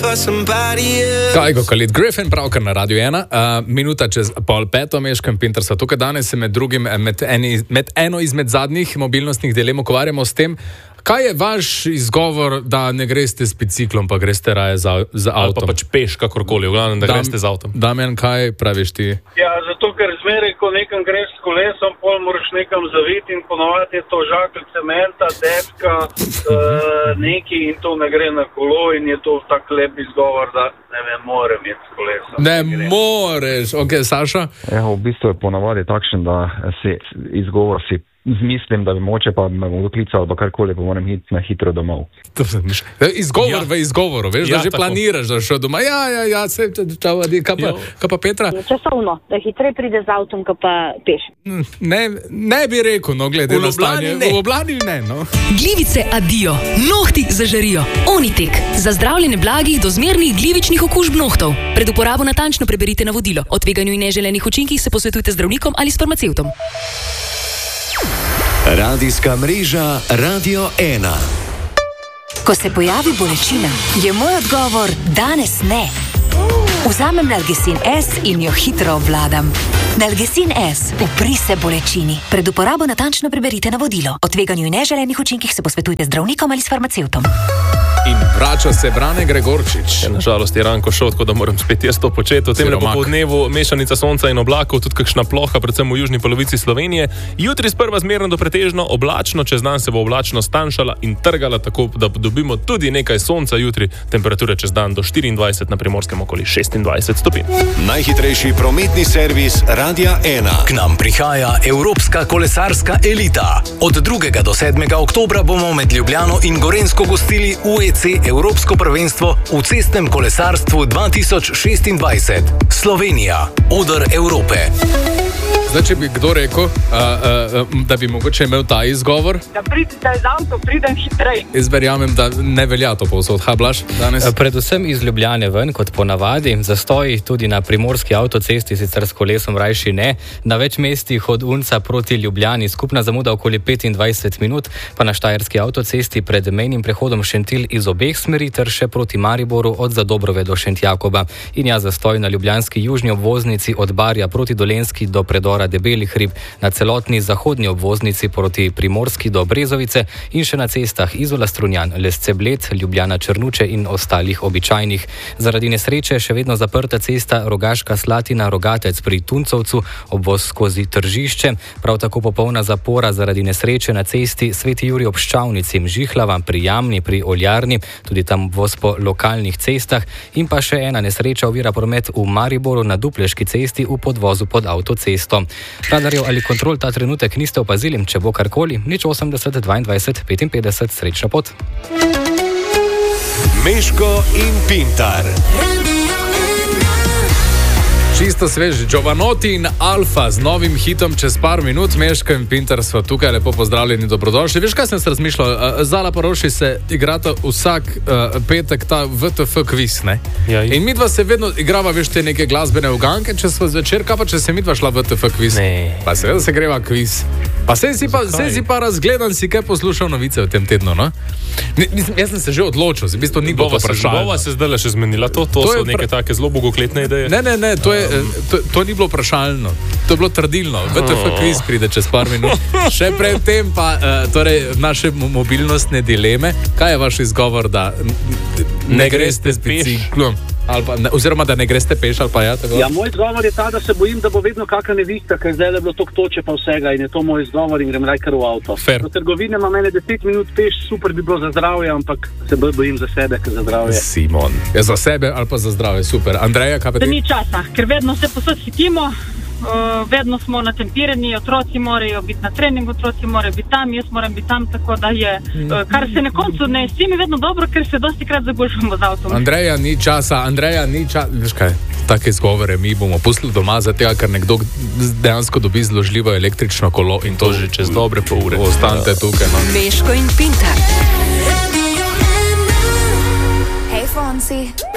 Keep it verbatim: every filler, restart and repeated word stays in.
Kaj go Khalid Griffin, pravkar na Radiu ena, uh, minuta čez pol peto, Meško in Pintar so tukaj danes, se med drugim med, eni, med eno izmed zadnjih mobilnostnih dilem ukvarjamo s tem, kaj je vaš izgovor, da ne greste s biciklom, pa greste raje za, za avtom? Ali pa pač peš, kakorkoli, v glavnem, da Dam, greste z avtom. Damjan, kaj praviš ti? Ja, zato ker zmeraj, ko nekam greš s kolesom, pol moraš nekam zaviti in ponovati je to žakelj cementa, deska, uh, neki in to ne gre na kolo in je to tak lep izgovor, da ne vem, morem iti s kolesom. Ne, ne moreš, ok, Saša? Ja, v bistvu je ponavadi takšen, da si izgovor si mislim, da bi moče pa me bodo klicali, ali karkoli, pa moram iti na hitro domov. Izgovor ja. v izgovoru, veš, ja, da že tako planiraš, da šel doma. Ja, ja, ja, se, čau, adi, kaj pa, kaj pa Petra? Časovno, da hitreje pride z avtom, kaj pa peš. Ne, ne bi rekel, no, glede na stanje. V Ljubljani ne, no. Glivice adijo, nohti zažarijo. Onitek, za zdravljenje blagih do zmernih glivičnih okužb nohtov. Pred uporabo natančno preberite navodilo. O tveganju in neželenih učinkih se posvetujte z zdravnikom ali s farmacevtom. Radijska mreža Radio ena. Ko se pojavi bolečina, je moj odgovor danes ne. Vzamem Nalgecin S in jo hitro obvladam. Nalgecin S, upri se bolečini. Pred uporabo natančno preberite navodilo. O tveganju in neželenih učinkih se posvetujte z zdravnikom ali s farmacevtom. In vrača se Brane Gregorčič. Ja, nažalost je Ranko šel, tako da moram spet jaz to početi. V tem popoldnevu mešanica sonca in oblakov, tudi kakšna ploha, predvsem v južni polovici Slovenije. Jutri sprva zmerno do pretežno oblačno, čez dan se bo oblačno stanjšala in trgala, tako da dobimo tudi nekaj sonca jutri. Temperature čez dan do štiriindvajset, na Primorskem okoli šestindvajset stopinj. Najhitrejši prometni servis Radia ena. K nam prihaja Evropska kolesarska elita. Od drugega do sedmega oktobra bomo med Ljubljano in Gorenjsko gostili U E C Evropsko prvenstvo v cestnem kolesarstvu dva tisoč šestindvajset. Slovenija, oder Evrope. Zdaj, če bi kdo rekel, uh, uh, da bi mogoče imel ta izgovor, da pridite z avtom, pridem hitrej. Jaz verjamem, da ne velja to povsod. Ha, Blaž, danes? Predvsem iz Ljubljane ven, kot ponavadi. Zastoji tudi na primorski avtocesti, sicer s kolesom rajši ne. Na več mestih od Unca proti Ljubljani skupna zamuda okoli petindvajset minut, pa na štajerski avtocesti pred mejnim prehodom Šentilj iz obeh smeri ter še proti Mariboru od Zadobrove do Šentjakoba. In ja, zastoj na ljubljanski južni obvoznici od Barja proti Dolenjski do predora Debeli hrib, na celotni zahodni obvoznici proti Primorski do Brezovice in še na cestah Izola Strunjan, Lesce Bled, Ljubljana Črnuče in ostalih običajnih. Zaradi nesreče še vedno zaprta cesta Rogaška Slatina Rogatec pri Tuncovcu, obvoz skozi Tržišče, prav tako popolna zapora zaradi nesreče na cesti Sveti Jurij ob Ščavnici, Žihlava pri Jamni, pri Oljarni, tudi tam obvoz po lokalnih cestah in pa še ena nesreča ovira promet v Mariboru na Dupleški cesti v podvozu pod avtocesto. Radarjev ali kontrol ta trenutek niste opazili, če bo karkoli, nič osemdeset dvaindvajset petinpetdeset, srečno pot. Meško in Pintar. Čisto svež, Giovanotti in Alfa z novim hitom čez par minut. Meško in Pintar sva tukaj, lepo pozdravljeni, dobrodošli. Veš, kaj sem se razmišljal? Zala pa Roši se igrata vsak uh, petek ta V T F kviz, ne? Ja, in midva se vedno igrava, veš, te neke glasbene uganke, če sva zvečer, kaj pa če se midva šla V T F kviz? Ne. Pa seveda se greva kviz. Pa se si pa, se si pa razgledan, si kaj poslušal novice v tem tednu, no? Mislim, jaz sem se že odločil, v bistvu ni bilo to vprašanje. Bova se zdaj še zmenila, to, to, to so neke pra... take zelo bogokletne ideje. Ne, ne, ne, to je To, to ni bilo vprašalno, to je bilo trdilno. V T F kviz pride čez par minut. Še predtem pa uh, torej naše mobilnostne dileme. Kaj je vaš izgovor, da ne, ne greste s biciklom? Ali pa, ne, oziroma, da ne greste peš ali pa ja, tako? Ja, moj izgovor je ta, da se bojim, da bo vedno kakšna nevihta, ker zdaj je bilo toliko toče pa vsega in je to moj izgovor in grem raj kar v avto. Fair. Do trgovine ima mene deset minut peš, super bi bilo za zdravje, ampak se bojim za sebe, ker za zdravje. Simon. Ja, za sebe ali pa za zdravje, super. Andreja, kaj pa ti? Da ni časa, ker vedno se posod hitimo, uh, vedno smo natempirani, otroci morajo biti na treningu, otroci morajo biti tam, jaz moram biti tam, tako da je, uh, kar se na koncu ne s tem je vedno dobro, ker se dosti krat zagušamo z avtom. Andreja, ni časa, Andreja, ni časa, veš kaj, take izgovore mi bomo pustili doma, zato ker nekdo dejansko dobi zložljivo električno kolo in to že čez dobre pol ure. Ostanite tukaj, no. Meško in Pintar. Hej, Fonsi.